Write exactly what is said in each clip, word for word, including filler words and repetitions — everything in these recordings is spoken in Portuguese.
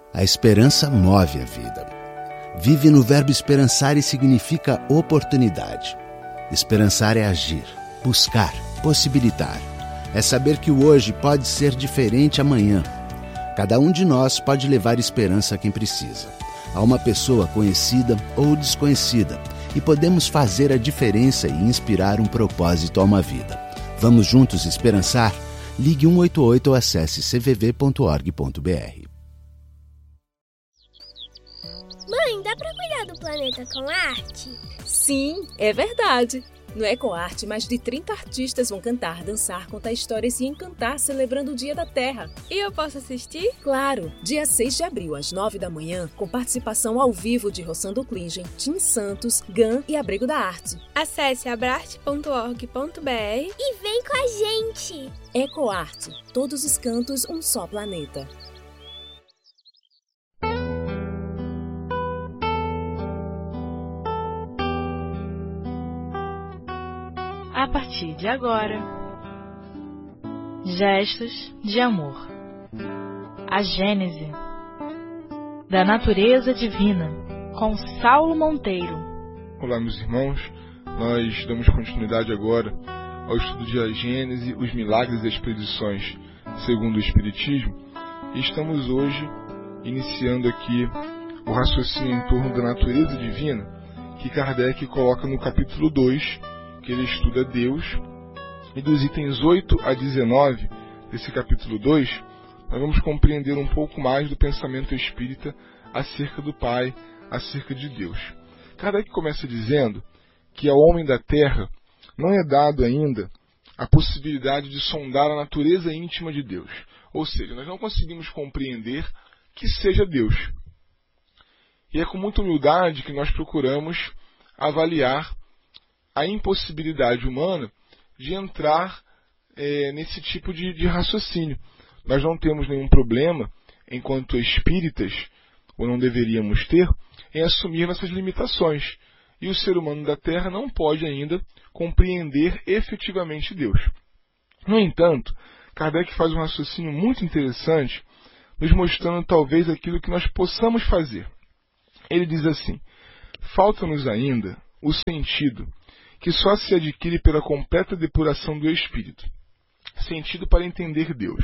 A esperança move a vida. Vive no verbo esperançar e significa oportunidade. Esperançar é agir, buscar, possibilitar. É saber que o hoje pode ser diferente amanhã. Cada um de nós pode levar esperança a quem precisa, a uma pessoa conhecida ou desconhecida, e podemos fazer a diferença e inspirar um propósito a uma vida. Vamos juntos esperançar? Ligue um oito oito ou acesse c v v ponto org ponto b r. Mãe, dá pra cuidar do planeta com arte? Sim, é verdade. No EcoArte, mais de trinta artistas vão cantar, dançar, contar histórias e encantar celebrando o Dia da Terra. E eu posso assistir? Claro! Dia seis de abril, às nove da manhã, com participação ao vivo de Rossando Klingen, Tim Santos, Gan e Abrigo da Arte. Acesse abrarte ponto org ponto b r e vem com a gente! EcoArte, todos os cantos, um só planeta. A partir de agora, Gestos de Amor. A Gênese da Natureza Divina, com Saulo Monteiro. Olá, meus irmãos. Nós damos continuidade agora ao estudo de A Gênese, os milagres e as predições segundo o Espiritismo. E estamos hoje iniciando aqui o raciocínio em torno da natureza divina, que Kardec coloca no capítulo dois, que ele estuda Deus, e dos itens oito a dezenove desse capítulo dois, nós vamos compreender um pouco mais do pensamento espírita acerca do Pai, acerca de Deus. Kardec começa dizendo que ao homem da Terra não é dado ainda a possibilidade de sondar a natureza íntima de Deus. Ou seja, nós não conseguimos compreender que seja Deus. E é com muita humildade que nós procuramos avaliar a impossibilidade humana de entrar é, nesse tipo de, de raciocínio. Nós não temos nenhum problema, enquanto espíritas, ou não deveríamos ter, em assumir nossas limitações. E o ser humano da Terra não pode ainda compreender efetivamente Deus. No entanto, Kardec faz um raciocínio muito interessante, nos mostrando talvez aquilo que nós possamos fazer. Ele diz assim: falta-nos ainda o sentido que só se adquire pela completa depuração do espírito, sentido para entender Deus.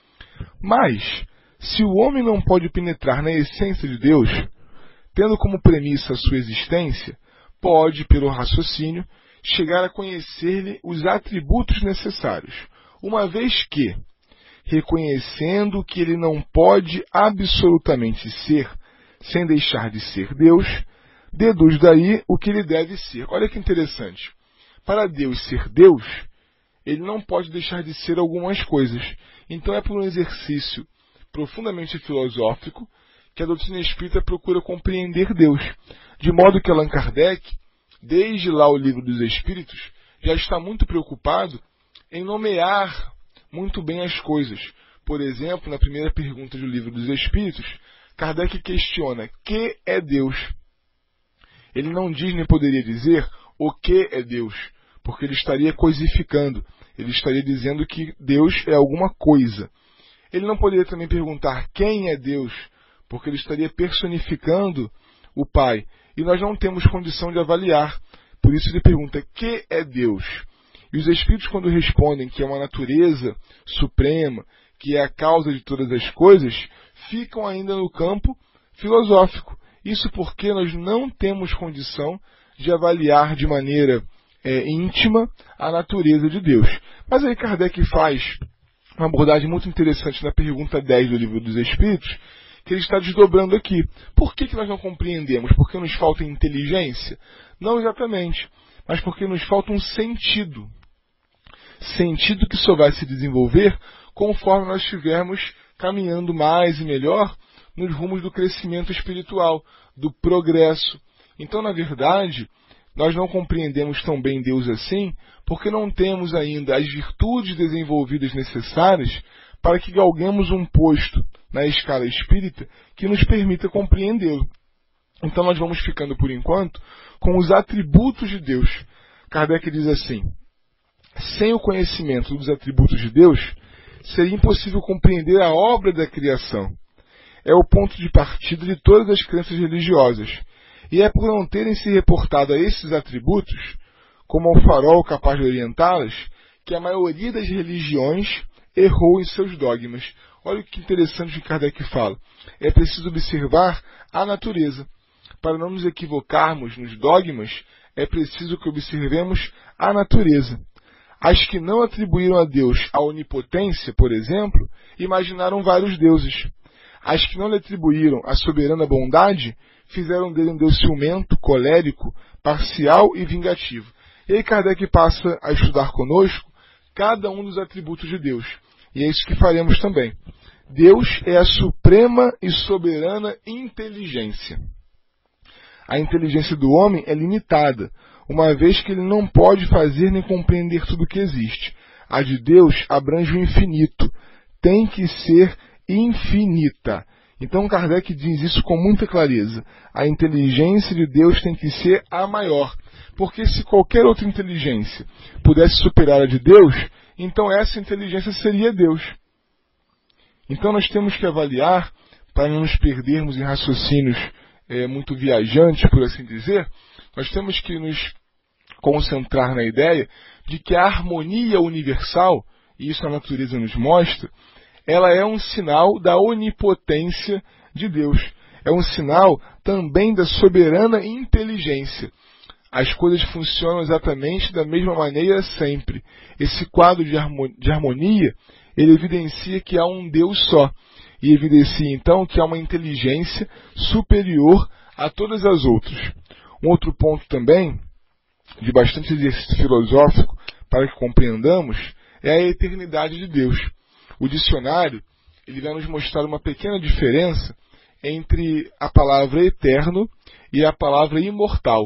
Mas, se o homem não pode penetrar na essência de Deus, tendo como premissa a sua existência, pode, pelo raciocínio, chegar a conhecer-lhe os atributos necessários, uma vez que, reconhecendo que ele não pode absolutamente ser, sem deixar de ser Deus, deduz daí o que ele deve ser. Olha que interessante. Para Deus ser Deus, ele não pode deixar de ser algumas coisas. Então é por um exercício profundamente filosófico que a doutrina espírita procura compreender Deus. De modo que Allan Kardec, desde lá o Livro dos Espíritos, já está muito preocupado em nomear muito bem as coisas. Por exemplo, na primeira pergunta do Livro dos Espíritos, Kardec questiona: que é Deus? Ele não diz nem poderia dizer o que é Deus, porque ele estaria coisificando, ele estaria dizendo que Deus é alguma coisa. Ele não poderia também perguntar quem é Deus, porque ele estaria personificando o Pai, e nós não temos condição de avaliar. Por isso ele pergunta: que é Deus? E os Espíritos, quando respondem que é uma natureza suprema, que é a causa de todas as coisas, ficam ainda no campo filosófico. Isso porque nós não temos condição de avaliar de maneira é, íntima a natureza de Deus. Mas aí Kardec faz uma abordagem muito interessante na pergunta dez do Livro dos Espíritos, que ele está desdobrando aqui. Por que, que nós não compreendemos? Porque nos falta inteligência? Não exatamente, mas porque nos falta um sentido. Sentido que só vai se desenvolver conforme nós estivermos caminhando mais e melhor nos rumos do crescimento espiritual, do progresso. Então, na verdade, nós não compreendemos tão bem Deus assim, porque não temos ainda as virtudes desenvolvidas necessárias para que galguemos um posto na escala espírita que nos permita compreendê-lo. Então, nós vamos ficando, por enquanto, com os atributos de Deus. Kardec diz assim: sem o conhecimento dos atributos de Deus, seria impossível compreender a obra da criação. é o ponto de partida de todas as crenças religiosas. E é por não terem se reportado a esses atributos, como ao farol capaz de orientá-las, que a maioria das religiões errou em seus dogmas. Olha que interessante o que Kardec fala. É preciso observar a natureza. Para não nos equivocarmos nos dogmas, é preciso que observemos a natureza. As que não atribuíram a Deus a onipotência, por exemplo, imaginaram vários deuses. As que não lhe atribuíram a soberana bondade, fizeram dele um Deus ciumento, colérico, parcial e vingativo. E aí Kardec passa a estudar conosco cada um dos atributos de Deus. E é isso que faremos também. Deus é a suprema e soberana inteligência. A inteligência do homem é limitada, uma vez que ele não pode fazer nem compreender tudo o que existe. A de Deus abrange o infinito, tem que ser infinita. Então Kardec diz isso com muita clareza. A inteligência de Deus tem que ser a maior, porque se qualquer outra inteligência pudesse superar a de Deus, então essa inteligência seria Deus. Então nós temos que avaliar, para não nos perdermos em raciocínios é, muito viajantes, por assim dizer, nós temos que nos concentrar na ideia de que a harmonia universal, e isso a natureza nos mostra, ela é um sinal da onipotência de Deus. É um sinal também da soberana inteligência. As coisas funcionam exatamente da mesma maneira sempre. Esse quadro de harmonia, ele evidencia que há um Deus só. E evidencia então que há uma inteligência superior a todas as outras. Um outro ponto também, de bastante exercício filosófico, para que compreendamos, é a eternidade de Deus. O dicionário ele vai nos mostrar uma pequena diferença entre a palavra eterno e a palavra imortal.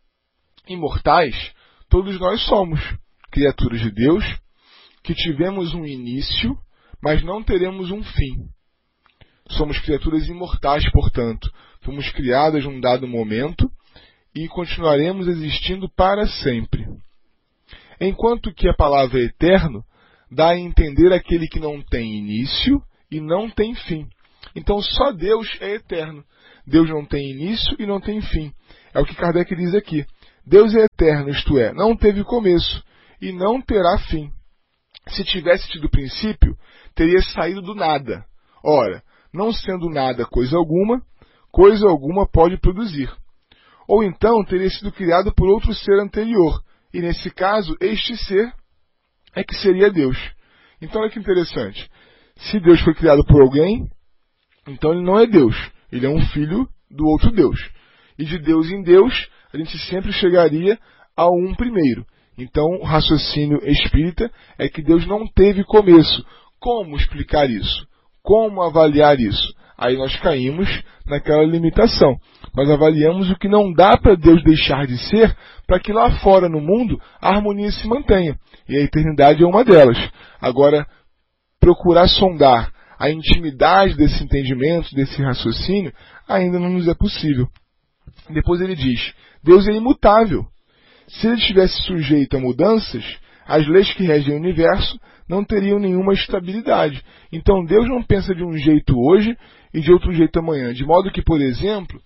Imortais, todos nós somos criaturas de Deus, que tivemos um início, mas não teremos um fim. Somos criaturas imortais, portanto, fomos criadas num dado momento e continuaremos existindo para sempre. Enquanto que a palavra eterno dá a entender aquele que não tem início e não tem fim. Então só Deus é eterno. Deus não tem início e não tem fim. É o que Kardec diz aqui. Deus é eterno, isto é, não teve começo e não terá fim. Se tivesse tido princípio, teria saído do nada. Ora, não sendo nada coisa alguma, coisa alguma pode produzir. Ou então teria sido criado por outro ser anterior, e nesse caso, este ser é que seria Deus. Então olha que interessante. Se Deus foi criado por alguém, então ele não é Deus. Ele é um filho do outro Deus. E de Deus em Deus, a gente sempre chegaria a um primeiro. Então o raciocínio espírita é que Deus não teve começo. Como explicar isso? Como avaliar isso? Aí nós caímos naquela limitação. Nós avaliamos o que não dá para Deus deixar de ser, para que lá fora no mundo a harmonia se mantenha. E a eternidade é uma delas. Agora, procurar sondar a intimidade desse entendimento, desse raciocínio, ainda não nos é possível. Depois ele diz, Deus é imutável. Se ele estivesse sujeito a mudanças, as leis que regem o universo não teriam nenhuma estabilidade. Então Deus não pensa de um jeito hoje e de outro jeito amanhã. De modo que, por exemplo,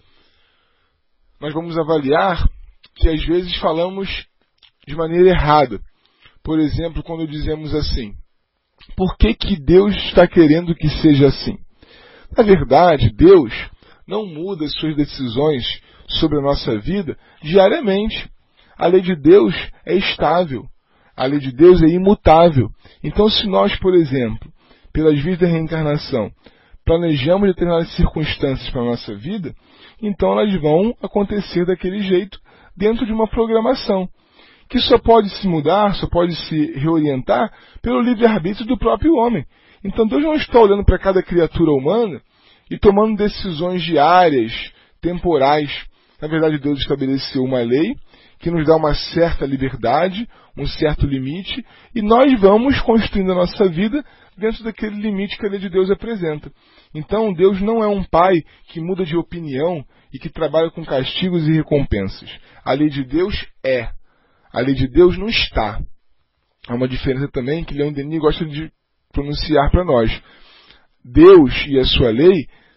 nós vamos avaliar que às vezes falamos de maneira errada. Por exemplo, quando dizemos assim, por que que Deus está querendo que seja assim? Na verdade, Deus não muda as suas decisões sobre a nossa vida diariamente. A lei de Deus é estável. A lei de Deus é imutável. Então, se nós, por exemplo, pelas vias da reencarnação, planejamos determinadas circunstâncias para a nossa vida, então elas vão acontecer daquele jeito dentro de uma programação, que só pode se mudar, só pode se reorientar pelo livre-arbítrio do próprio homem. Então Deus não está olhando para cada criatura humana e tomando decisões diárias, temporais. Na verdade, Deus estabeleceu uma lei que nos dá uma certa liberdade, um certo limite, e nós vamos construindo a nossa vida dentro daquele limite que a lei de Deus apresenta. Então, Deus não é um pai que muda de opinião e que trabalha com castigos e recompensas. A lei de Deus é. A lei de Deus não está. Há uma diferença também que Leon Denis gosta de pronunciar para nós. Deus e a sua lei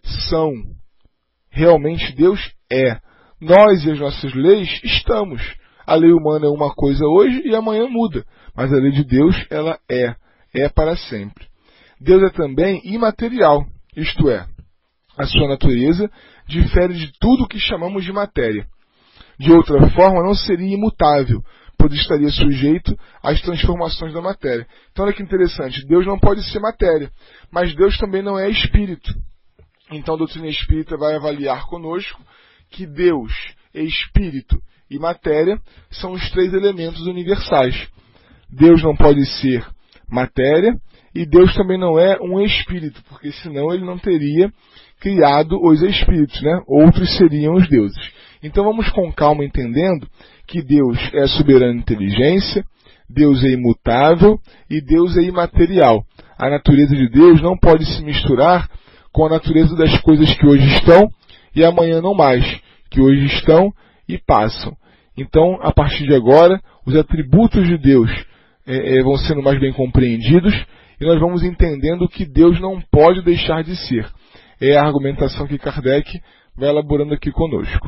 são. Realmente Deus é. Nós e as nossas leis estamos. A lei humana é uma coisa hoje e amanhã muda. Mas a lei de Deus, ela é. É para sempre. Deus é também imaterial. Isto é, a sua natureza difere de tudo o que chamamos de matéria. De outra forma, não seria imutável, pois estaria sujeito às transformações da matéria. Então, olha que interessante. Deus não pode ser matéria, mas Deus também não é espírito. Então, a doutrina espírita vai avaliar conosco que Deus, espírito e matéria são os três elementos universais. Deus não pode ser matéria e Deus também não é um espírito, porque senão ele não teria criado os espíritos, né? Outros seriam os deuses. Então vamos com calma entendendo que Deus é a soberana inteligência, Deus é imutável e Deus é imaterial. A natureza de Deus não pode se misturar com a natureza das coisas que hoje estão e amanhã não mais, que hoje estão e passam. Então, a partir de agora, os atributos de Deus é, é, vão sendo mais bem compreendidos e nós vamos entendendo que Deus não pode deixar de ser. É a argumentação que Kardec vai elaborando aqui conosco.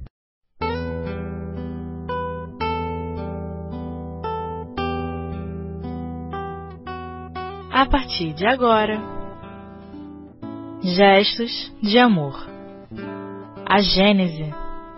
A partir de agora, gestos de amor. A Gênese.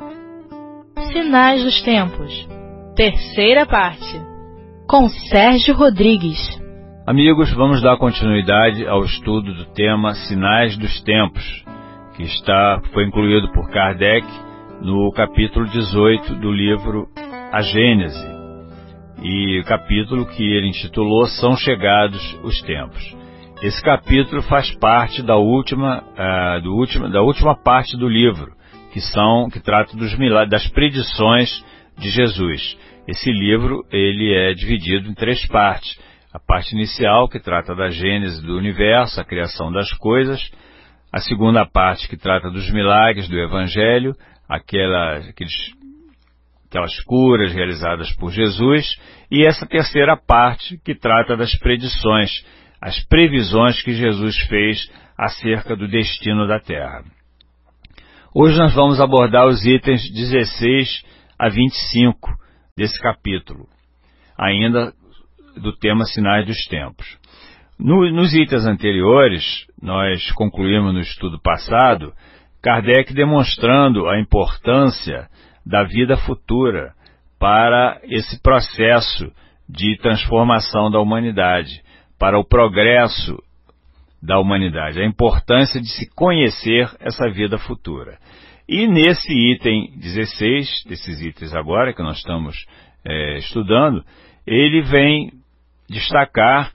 Sinais dos Tempos. Terceira parte. Com Sérgio Rodrigues. Amigos, vamos dar continuidade ao estudo do tema Sinais dos Tempos, que está, foi incluído por Kardec no capítulo dezoito do livro A Gênese, e o capítulo que ele intitulou São Chegados os Tempos. Esse capítulo faz parte da última, uh, do última, da última parte do livro, que, são, que trata dos milagres, das predições de Jesus. Esse livro ele é dividido em três partes. A parte inicial, que trata da gênese do universo, a criação das coisas. A segunda parte, que trata dos milagres do Evangelho, aquela, aqueles, aquelas curas realizadas por Jesus. E essa terceira parte, que trata das predições, as previsões que Jesus fez acerca do destino da Terra. Hoje nós vamos abordar os itens dezesseis a vinte e cinco desse capítulo, ainda do tema Sinais dos Tempos. No, nos itens anteriores, nós concluímos no estudo passado, Kardec demonstrando a importância da vida futura para esse processo de transformação da humanidade, para o progresso da humanidade, a importância de se conhecer essa vida futura. E nesse item dezesseis, desses itens agora que nós estamos é, estudando, ele vem destacar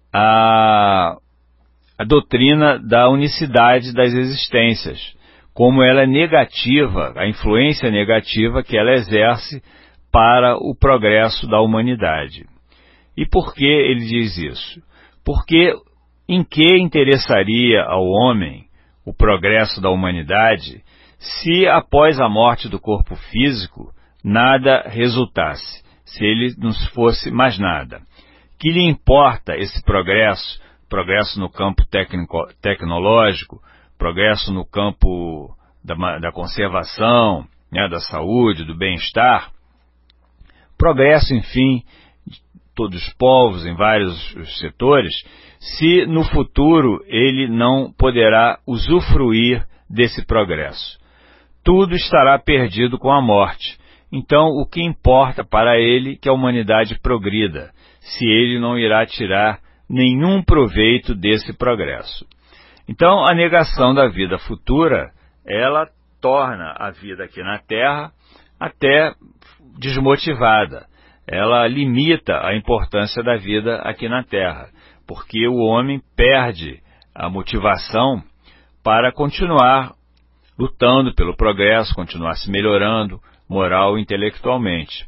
a, a doutrina da unicidade das existências, como ela é negativa, a influência negativa que ela exerce para o progresso da humanidade. E por que ele diz isso? Porque em que interessaria ao homem o progresso da humanidade se após a morte do corpo físico nada resultasse, se ele não fosse mais nada? Que lhe importa esse progresso, progresso no campo técnico, tecnológico, progresso no campo da, da conservação, né, da saúde, do bem-estar, progresso, enfim, de todos os povos em vários setores, se no futuro ele não poderá usufruir desse progresso. Tudo estará perdido com a morte. Então, o que importa para ele que a humanidade progrida, se ele não irá tirar nenhum proveito desse progresso. Então, a negação da vida futura, ela torna a vida aqui na Terra até desmotivada. Ela limita a importância da vida aqui na Terra, porque o homem perde a motivação para continuar lutando pelo progresso, continuar se melhorando moral e intelectualmente.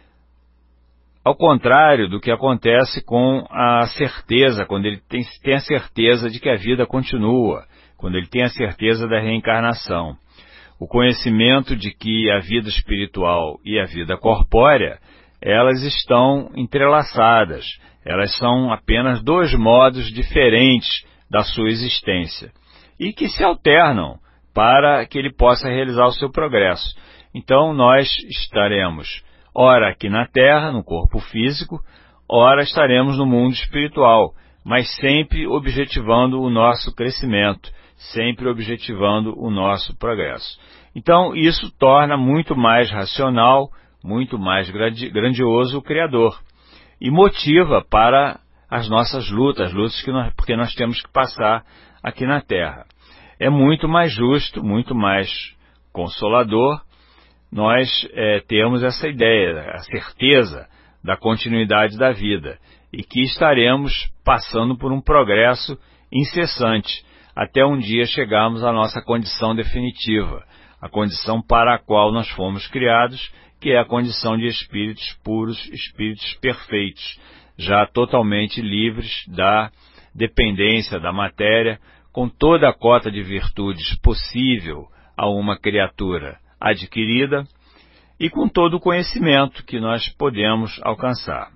Ao contrário do que acontece com a certeza, quando ele tem, tem a certeza de que a vida continua, quando ele tem a certeza da reencarnação. O conhecimento de que a vida espiritual e a vida corpórea, elas estão entrelaçadas, elas são apenas dois modos diferentes da sua existência. e que se alternam para que ele possa realizar o seu progresso. Então nós estaremos ora aqui na Terra, no corpo físico, ora estaremos no mundo espiritual, mas sempre objetivando o nosso crescimento, sempre objetivando o nosso progresso. Então isso torna muito mais racional, muito mais grandioso o Criador e motiva para as nossas lutas, lutas que nós, porque nós temos que passar aqui na Terra. É muito mais justo, muito mais consolador nós é, termos essa ideia, a certeza da continuidade da vida e que estaremos passando por um progresso incessante até um dia chegarmos à nossa condição definitiva, a condição para a qual nós fomos criados, que é a condição de espíritos puros, espíritos perfeitos, já totalmente livres da dependência da matéria, com toda a cota de virtudes possível a uma criatura adquirida e com todo o conhecimento que nós podemos alcançar.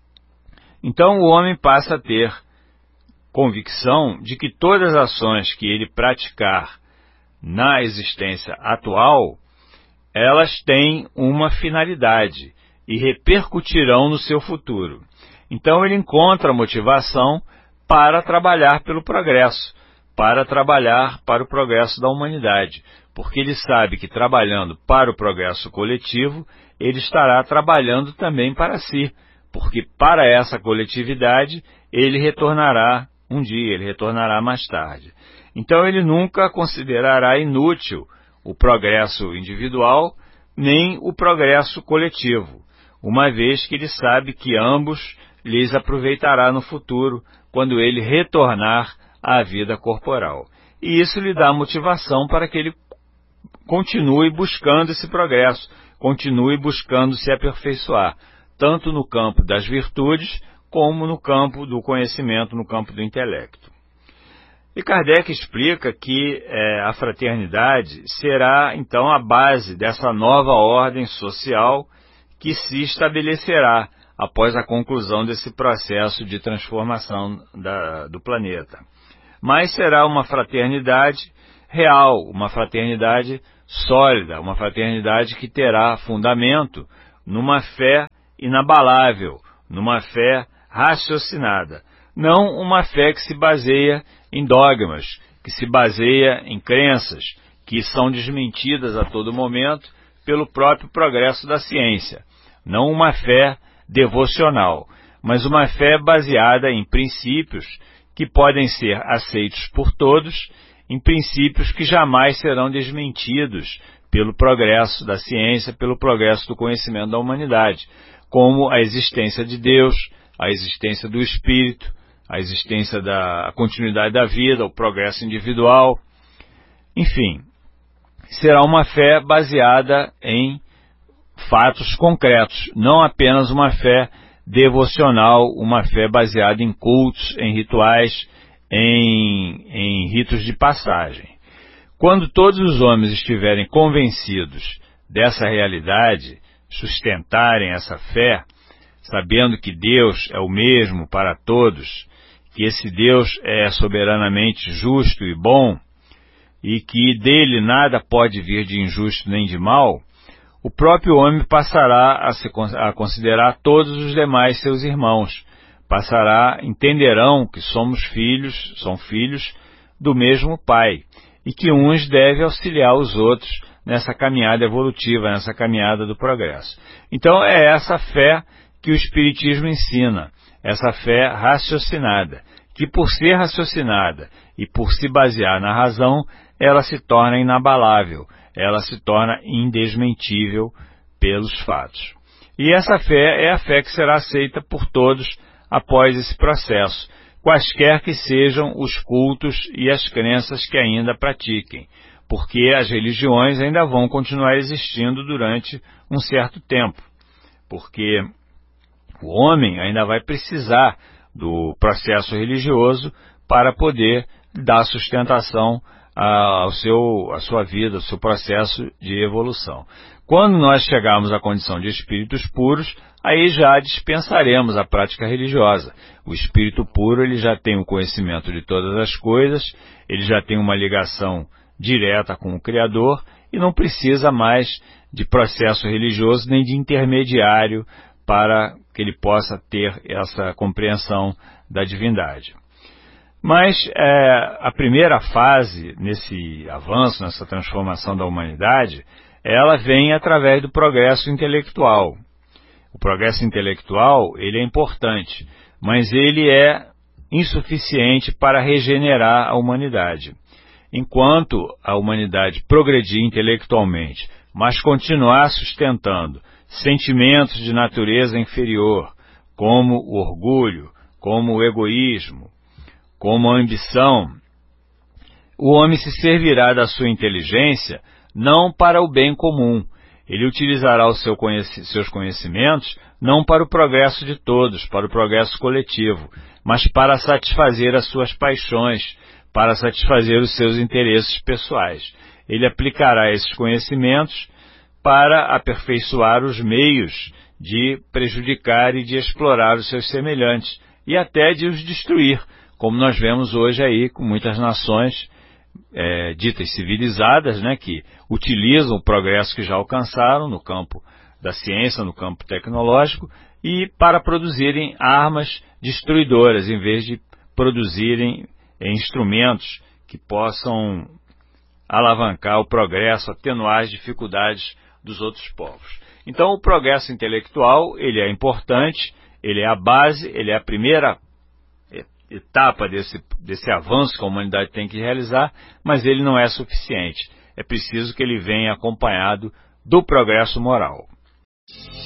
Então o homem passa a ter convicção de que todas as ações que ele praticar na existência atual, elas têm uma finalidade e repercutirão no seu futuro. Então ele encontra motivação para trabalhar pelo progresso, para trabalhar para o progresso da humanidade, porque ele sabe que trabalhando para o progresso coletivo, ele estará trabalhando também para si, porque para essa coletividade ele retornará um dia, ele retornará mais tarde. Então ele nunca considerará inútil o progresso individual, nem o progresso coletivo, uma vez que ele sabe que ambos lhes aproveitará no futuro, quando ele retornar à vida corporal. E isso lhe dá motivação para que ele continue buscando esse progresso, continue buscando se aperfeiçoar, tanto no campo das virtudes, como no campo do conhecimento, no campo do intelecto. E Kardec explica que é, a fraternidade será, então, a base dessa nova ordem social que se estabelecerá após a conclusão desse processo de transformação da, do planeta. Mas será uma fraternidade real, uma fraternidade sólida, uma fraternidade que terá fundamento numa fé inabalável, numa fé raciocinada, não uma fé que se baseia em dogmas, que se baseia em crenças que são desmentidas a todo momento pelo próprio progresso da ciência, não uma fé devocional, mas uma fé baseada em princípios que podem ser aceitos por todos, em princípios que jamais serão desmentidos pelo progresso da ciência, pelo progresso do conhecimento da humanidade, como a existência de Deus, a existência do Espírito, a existência da continuidade da vida, o progresso individual, enfim, será uma fé baseada em fatos concretos, não apenas uma fé devocional, uma fé baseada em cultos, em rituais, em, em ritos de passagem. Quando todos os homens estiverem convencidos dessa realidade, sustentarem essa fé, sabendo que Deus é o mesmo para todos, que esse Deus é soberanamente justo e bom, e que dele nada pode vir de injusto nem de mal, o próprio homem passará a, se, a considerar todos os demais seus irmãos, passará, entenderão que somos filhos, são filhos do mesmo Pai, e que uns devem auxiliar os outros nessa caminhada evolutiva, nessa caminhada do progresso. Então é essa fé que o Espiritismo ensina, essa fé raciocinada, que por ser raciocinada e por se basear na razão, ela se torna inabalável, ela se torna indesmentível pelos fatos. E essa fé é a fé que será aceita por todos após esse processo, quaisquer que sejam os cultos e as crenças que ainda pratiquem, porque as religiões ainda vão continuar existindo durante um certo tempo, porque o homem ainda vai precisar do processo religioso para poder dar sustentação ao seu, a sua vida, ao seu processo de evolução. Quando nós chegarmos à condição de espíritos puros, aí já dispensaremos a prática religiosa. O espírito puro, ele já tem o conhecimento de todas as coisas, ele já tem uma ligação direta com o Criador e não precisa mais de processo religioso nem de intermediário para que ele possa ter essa compreensão da divindade. Mas é, a primeira fase nesse avanço, nessa transformação da humanidade, ela vem através do progresso intelectual. O progresso intelectual, ele é importante, mas ele é insuficiente para regenerar a humanidade. Enquanto a humanidade progredir intelectualmente, mas continuar sustentando sentimentos de natureza inferior, como o orgulho, como o egoísmo, como a ambição, o homem se servirá da sua inteligência não para o bem comum. Ele utilizará os seu conheci- seus conhecimentos não para o progresso de todos, para o progresso coletivo, mas para satisfazer as suas paixões, para satisfazer os seus interesses pessoais. Ele aplicará esses conhecimentos para aperfeiçoar os meios de prejudicar e de explorar os seus semelhantes, e até de os destruir, como nós vemos hoje aí com muitas nações é, ditas civilizadas, né, que utilizam o progresso que já alcançaram no campo da ciência, no campo tecnológico, e para produzirem armas destruidoras, em vez de produzirem é, instrumentos que possam alavancar o progresso, atenuar as dificuldades dos outros povos. Então, o progresso intelectual, ele é importante, ele é a base, ele é a primeira etapa desse, desse avanço que a humanidade tem que realizar, mas ele não é suficiente. É preciso que ele venha acompanhado do progresso moral.